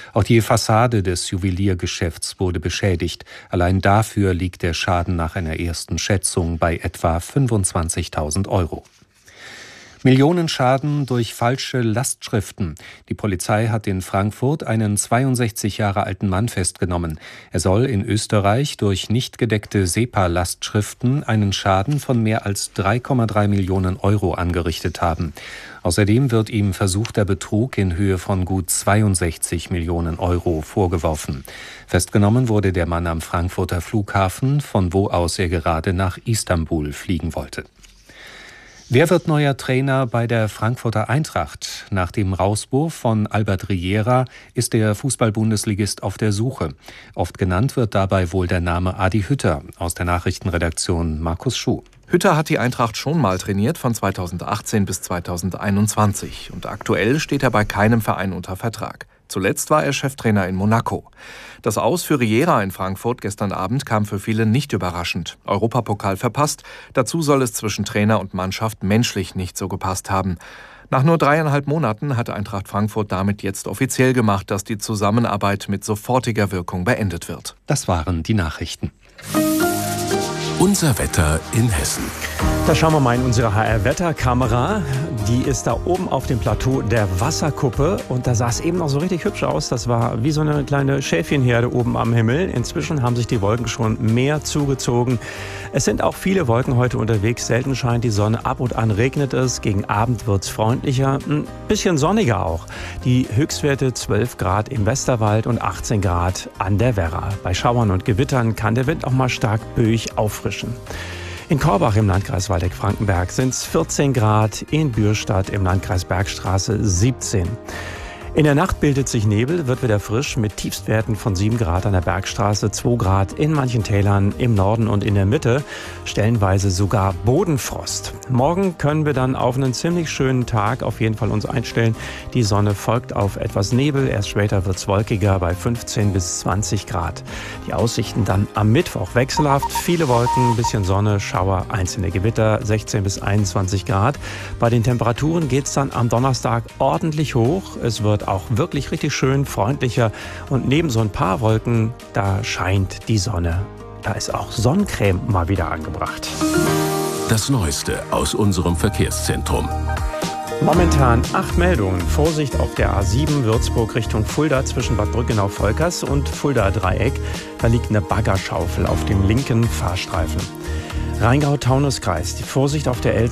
Auch die Fassade des Juweliergeschäfts wurde beschädigt. Allein dafür liegt der Schaden nach einer ersten Schätzung bei etwa 25.000 Euro. Millionenschaden durch falsche Lastschriften. Die Polizei hat in Frankfurt einen 62 Jahre alten Mann festgenommen. Er soll in Österreich durch nicht gedeckte SEPA-Lastschriften einen Schaden von mehr als 3,3 Millionen Euro angerichtet haben. Außerdem wird ihm versuchter Betrug in Höhe von gut 62 Millionen Euro vorgeworfen. Festgenommen wurde der Mann am Frankfurter Flughafen, von wo aus er gerade nach Istanbul fliegen wollte. Wer wird neuer Trainer bei der Frankfurter Eintracht? Nach dem Rauswurf von Albert Riera ist der Fußball-Bundesligist auf der Suche. Oft genannt wird dabei wohl der Name Adi Hütter. Aus der Nachrichtenredaktion Markus Schuh. Hütter hat die Eintracht schon mal trainiert, von 2018 bis 2021. Und aktuell steht er bei keinem Verein unter Vertrag. Zuletzt war er Cheftrainer in Monaco. Das Aus für Riera in Frankfurt gestern Abend kam für viele nicht überraschend. Europapokal verpasst. Dazu soll es zwischen Trainer und Mannschaft menschlich nicht so gepasst haben. Nach nur 3,5 Monaten hat Eintracht Frankfurt damit jetzt offiziell gemacht, dass die Zusammenarbeit mit sofortiger Wirkung beendet wird. Das waren die Nachrichten. Unser Wetter in Hessen. Da schauen wir mal in unsere HR-Wetterkamera. Die ist da oben auf dem Plateau der Wasserkuppe. Und da sah es eben noch so richtig hübsch aus. Das war wie so eine kleine Schäfchenherde oben am Himmel. Inzwischen haben sich die Wolken schon mehr zugezogen. Es sind auch viele Wolken heute unterwegs. Selten scheint die Sonne, ab und an regnet es. Gegen Abend wird es freundlicher, ein bisschen sonniger auch. Die Höchstwerte 12 Grad im Westerwald und 18 Grad an der Werra. Bei Schauern und Gewittern kann der Wind auch mal stark böig auffrischen. In Korbach im Landkreis Waldeck-Frankenberg sind es 14 Grad, in Bürstadt im Landkreis Bergstraße 17. In der Nacht bildet sich Nebel, wird wieder frisch mit Tiefstwerten von 7 Grad an der Bergstraße, 2 Grad in manchen Tälern im Norden und in der Mitte, stellenweise sogar Bodenfrost. Morgen können wir dann auf einen ziemlich schönen Tag auf jeden Fall uns einstellen. Die Sonne folgt auf etwas Nebel, erst später wird es wolkiger bei 15 bis 20 Grad. Die Aussichten dann am Mittwoch wechselhaft, viele Wolken, ein bisschen Sonne, Schauer, einzelne Gewitter, 16 bis 21 Grad. Bei den Temperaturen geht es dann am Donnerstag ordentlich hoch. Es wird auch wirklich richtig schön, freundlicher und neben so ein paar Wolken, da scheint die Sonne. Da ist auch Sonnencreme mal wieder angebracht. Das Neueste aus unserem Verkehrszentrum. Momentan 8 Meldungen. Vorsicht auf der A7 Würzburg Richtung Fulda zwischen Bad Brückenau-Volkers und Fulda-Dreieck. Da liegt eine Baggerschaufel auf dem linken Fahrstreifen. Rheingau-Taunus-Kreis. Die Vorsicht auf der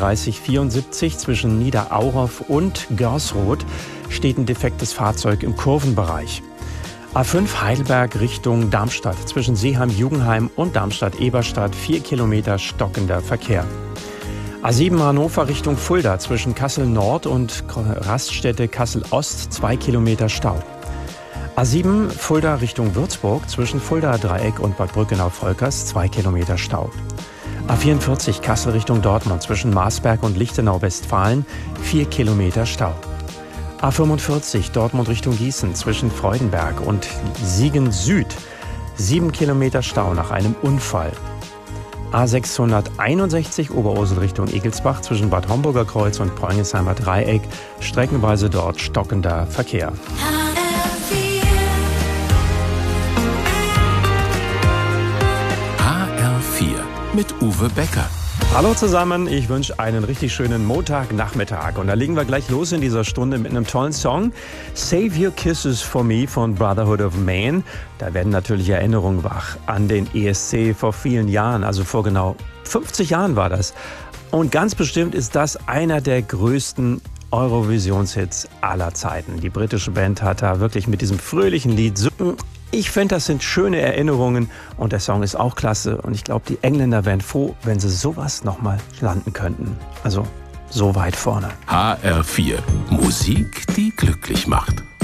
L3274 zwischen Niederauhof und Görsroth steht ein defektes Fahrzeug im Kurvenbereich. A5 Heidelberg Richtung Darmstadt zwischen Seeheim-Jugenheim und Darmstadt-Eberstadt 4 Kilometer stockender Verkehr. A7 Hannover Richtung Fulda zwischen Kassel-Nord und Raststätte Kassel-Ost 2 Kilometer Stau. A7 Fulda Richtung Würzburg zwischen Fulda-Dreieck und Bad Brückenau-Volkers 2 Kilometer Stau. A44 Kassel Richtung Dortmund zwischen Marsberg und Lichtenau-Westfalen 4 Kilometer Stau. A45 Dortmund Richtung Gießen zwischen Freudenberg und Siegen Süd 7 Kilometer Stau nach einem Unfall. A661 Oberursel Richtung Egelsbach zwischen Bad Homburger Kreuz und Preungesheimer Dreieck streckenweise dort stockender Verkehr. HR4 mit Uwe Becker. Hallo zusammen, ich wünsche einen richtig schönen Montagnachmittag. Und da legen wir gleich los in dieser Stunde mit einem tollen Song. Save Your Kisses for Me von Brotherhood of Man. Da werden natürlich Erinnerungen wach an den ESC vor vielen Jahren, also vor genau 50 Jahren war das. Und ganz bestimmt ist das einer der größten Eurovisionshits aller Zeiten. Die britische Band hat da wirklich mit diesem fröhlichen Lied so... Ich finde, das sind schöne Erinnerungen und der Song ist auch klasse. Und ich glaube, die Engländer wären froh, wenn sie sowas nochmal landen könnten. Also so weit vorne. HR4. Musik, die glücklich macht.